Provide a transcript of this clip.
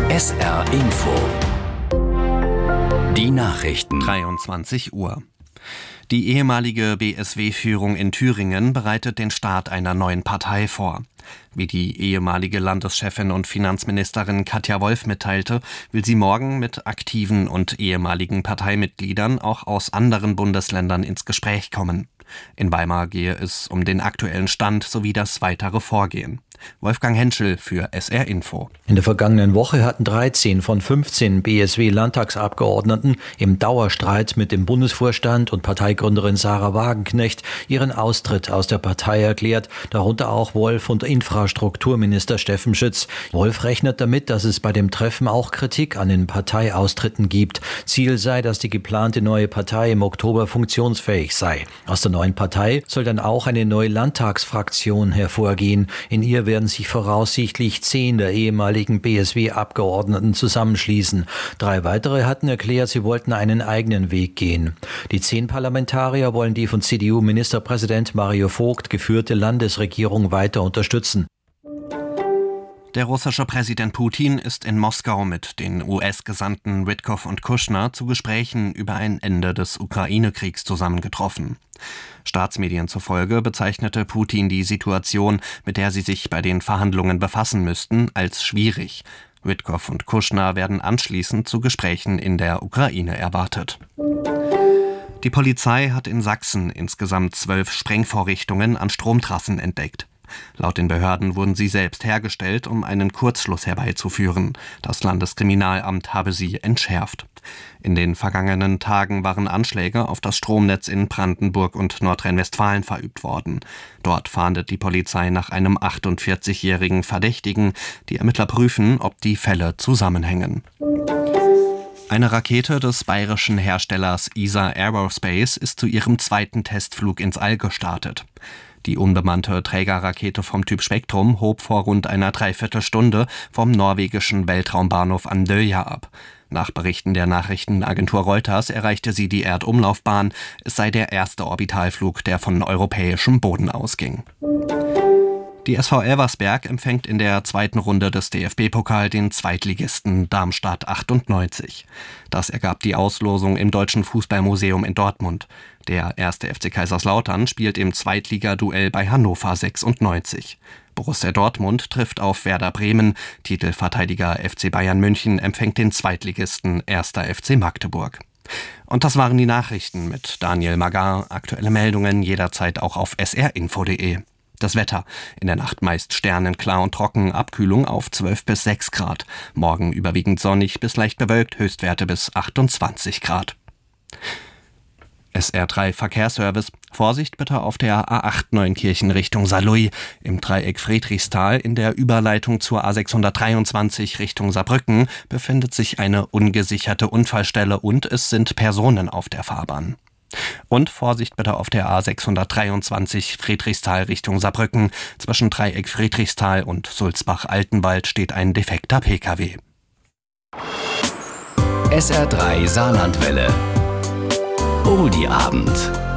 SR Info. Die Nachrichten. 23 Uhr. Die ehemalige BSW-Führung in Thüringen bereitet den Start einer neuen Partei vor. Wie die ehemalige Landeschefin und Finanzministerin Katja Wolf mitteilte, will sie morgen mit aktiven und ehemaligen Parteimitgliedern auch aus anderen Bundesländern ins Gespräch kommen. In Weimar gehe es um den aktuellen Stand sowie das weitere Vorgehen. Wolfgang Henschel für SR Info. In der vergangenen Woche hatten 13 von 15 BSW-Landtagsabgeordneten im Dauerstreit mit dem Bundesvorstand und Parteigründerin Sarah Wagenknecht ihren Austritt aus der Partei erklärt, darunter auch Wolf und Infrastrukturminister Steffen Schütz. Wolf rechnet damit, dass es bei dem Treffen auch Kritik an den Parteiaustritten gibt. Ziel sei, dass die geplante neue Partei im Oktober funktionsfähig sei. Aus der neuen Partei soll dann auch eine neue Landtagsfraktion hervorgehen. In ihr werden sich voraussichtlich 10 der ehemaligen BSW-Abgeordneten zusammenschließen. 3 weitere hatten erklärt, sie wollten einen eigenen Weg gehen. Die 10 Parlamentarier wollen die von CDU-Ministerpräsident Mario Vogt geführte Landesregierung weiter unterstützen. Der russische Präsident Putin ist in Moskau mit den US-Gesandten Witkow und Kushner zu Gesprächen über ein Ende des Ukraine-Kriegs zusammengetroffen. Staatsmedien zufolge bezeichnete Putin die Situation, mit der sie sich bei den Verhandlungen befassen müssten, als schwierig. Witkow und Kushner werden anschließend zu Gesprächen in der Ukraine erwartet. Die Polizei hat in Sachsen insgesamt 12 Sprengvorrichtungen an Stromtrassen entdeckt. Laut den Behörden wurden sie selbst hergestellt, um einen Kurzschluss herbeizuführen. Das Landeskriminalamt habe sie entschärft. In den vergangenen Tagen waren Anschläge auf das Stromnetz in Brandenburg und Nordrhein-Westfalen verübt worden. Dort fahndet die Polizei nach einem 48-jährigen Verdächtigen. Die Ermittler prüfen, ob die Fälle zusammenhängen. Eine Rakete des bayerischen Herstellers ESA Aerospace ist zu ihrem zweiten Testflug ins All gestartet. Die unbemannte Trägerrakete vom Typ Spektrum hob vor rund einer Dreiviertelstunde vom norwegischen Weltraumbahnhof Andøya ab. Nach Berichten der Nachrichtenagentur Reuters erreichte sie die Erdumlaufbahn. Es sei der erste Orbitalflug, der von europäischem Boden ausging. Die SV Elversberg empfängt in der zweiten Runde des DFB-Pokal den Zweitligisten Darmstadt 98. Das ergab die Auslosung im Deutschen Fußballmuseum in Dortmund. Der 1. FC Kaiserslautern spielt im Zweitligaduell bei Hannover 96. Borussia Dortmund trifft auf Werder Bremen. Titelverteidiger FC Bayern München empfängt den Zweitligisten 1. FC Magdeburg. Und das waren die Nachrichten mit Daniel Magar. Aktuelle Meldungen jederzeit auch auf srinfo.de. Das Wetter: in der Nacht meist sternenklar und trocken, Abkühlung auf 12 bis 6 Grad. Morgen überwiegend sonnig bis leicht bewölkt, Höchstwerte bis 28 Grad. SR3 Verkehrsservice. Vorsicht bitte auf der A8 Neunkirchen Richtung Saarlouis. Im Dreieck Friedrichsthal in der Überleitung zur A623 Richtung Saarbrücken befindet sich eine ungesicherte Unfallstelle und es sind Personen auf der Fahrbahn. Und Vorsicht bitte auf der A623 Friedrichsthal Richtung Saarbrücken. Zwischen Dreieck Friedrichsthal und Sulzbach-Altenwald steht ein defekter Pkw. SR3 Saarlandwelle. Oldie Abend.